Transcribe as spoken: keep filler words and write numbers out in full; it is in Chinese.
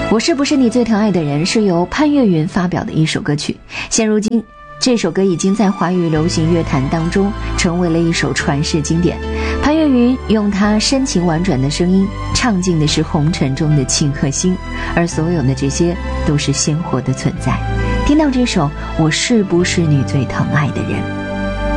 我是不是你最疼爱的人是由潘越云发表的一首歌曲，现如今这首歌已经在华语流行乐坛当中成为了一首传世经典。潘越云用他深情婉转的声音唱尽的是红尘中的情和心，而所有的这些都是鲜活的存在。听到这首我是不是你最疼爱的人，